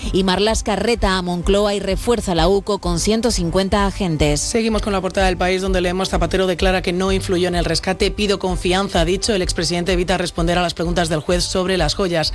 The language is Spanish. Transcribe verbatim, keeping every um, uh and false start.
Y Marlaska reta a Moncloa y refuerza la U C O con ciento cincuenta agentes. Seguimos con la portada del País, donde leemos: Zapatero declara que no influyó en el rescate. Pido confianza, ha dicho. El expresidente evita responder a las preguntas del juez sobre las joyas.